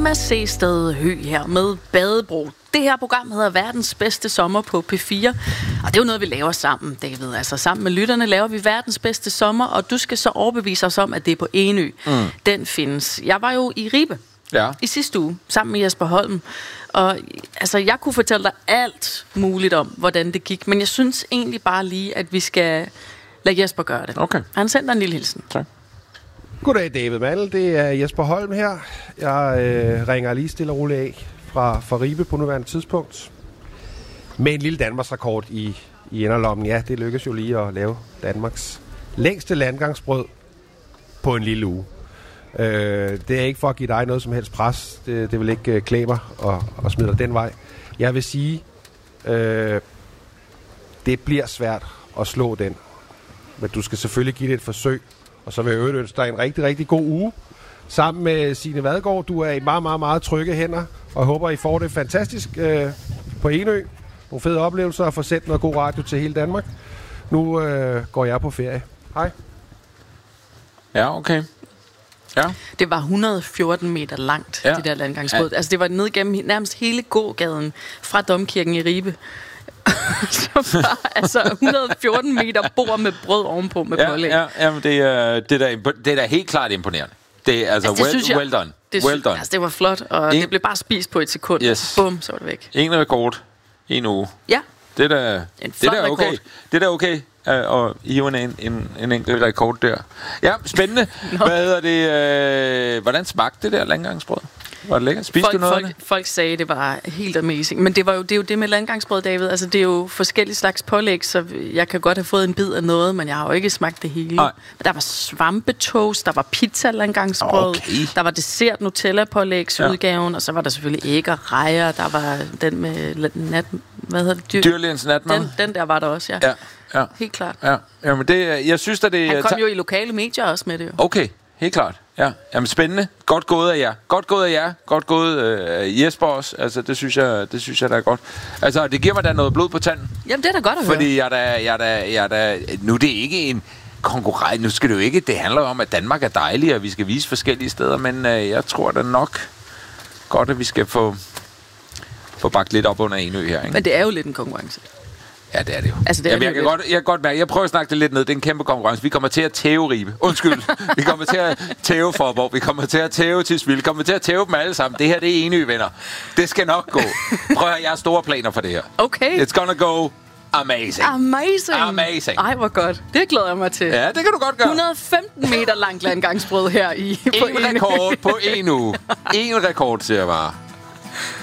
Thomas Sehested Høgh her med Badebro. Det her program hedder Verdens Bedste Sommer på P4, og det er jo noget, vi laver sammen, David. Altså sammen med lytterne laver vi Verdens Bedste Sommer, og du skal så overbevise os om, at det er på Enø. Den findes. Jeg var jo i Ribe i sidste uge, sammen med Jesper Holm, og altså, jeg kunne fortælle dig alt muligt om, hvordan det gik, men jeg synes egentlig bare lige, at vi skal lade Jesper gøre det. Okay. Han sender en lille hilsen. Tak. Goddag, David Mandel. Det er Jesper Holm her. Jeg ringer lige stille og roligt af fra Ribe på nuværende tidspunkt. Med en lille Danmarksrekord i inderlommen. Ja, det lykkes jo lige at lave Danmarks længste landgangsbrød på en lille uge. Det er ikke for at give dig noget som helst pres. Det vil ikke klæde mig og smide dig den vej. Jeg vil sige, det bliver svært at slå den. Men du skal selvfølgelig give det et forsøg. Og så vil jeg ønske dig en rigtig, rigtig god uge. Sammen med Signe Vadgaard. Du er i meget, meget, meget trygge hænder. Og jeg håber, I får det fantastisk på Enø. Nogle fede oplevelser og får sendt noget god radio til hele Danmark. Nu går jeg på ferie. Hej. Ja, okay. Ja. Det var 114 meter langt, det der landgangsbrød. Altså, det var ned gennem nærmest hele gågaden fra Domkirken i Ribe. Så var altså 114 meter bord med brød ovenpå med pålæg. Ja, men det er da helt klart imponerende. Det er altså, well done. Well done. Altså, det var flot, og det blev bare spist på et sekund. Yes. Bum, så var det væk. En rekord. En uge. Ja. Det er da okay. Det er da okay at hive en enkelt rekord der. Ja, spændende. Hvad hedder det? Hvordan smagte det der landgangsbrød? Var det lækkert? Spiste du noget af det? Folk sagde, det var helt amazing. Men det er jo det med landgangsbrød, David. Altså, det er jo forskellige slags pålæg, så jeg kan godt have fået en bid af noget, men jeg har jo ikke smagt det hele. Men der var svampetoast, der var pizza landgangsbrød, der var dessert Nutella-pålægsudgaven, og så var der selvfølgelig æg og rejer, der var den med hvad hedder det? Dyrlægens natmad. Den der var der også, ja. Helt klart. Ja. Jamen det, jeg synes, at det... Han kom jo i lokale medier også med det jo. Okay, helt klart. Ja, jamen spændende. Godt gået af jer. Godt gået Jesper også. Altså det synes jeg der er godt. Altså det giver mig da noget blod på tanden. Jamen det er da godt at høre. Fordi jeg da nu er det ikke en konkurrence. Nu skal det jo ikke. Det handler om at Danmark er dejlig og vi skal vise forskellige steder, men jeg tror da nok godt at vi skal få bagt lidt op under Enø her, ikke? Men det er jo lidt en konkurrence. Ja, det er det jo. Altså, jeg kan godt mærke. Jeg prøver at snakke det lidt ned. Det er en kæmpe konkurrence. Vi kommer til at tæve Ribe. Undskyld. Vi kommer til at tæve Forborg. Vi kommer til at tæve Tisvilde. Vi kommer til at tæve dem alle sammen. Det her, det er Enø, venner. Det skal nok gå. Prøv at høre, jeg har store planer for det her. Okay. It's gonna go amazing. Amazing. Ej, hvor godt. Det glæder jeg mig til. Ja, det kan du godt gøre. 115 meter langt landgangsbrød her på en rekord på en uge. En rekord, siger jeg bare.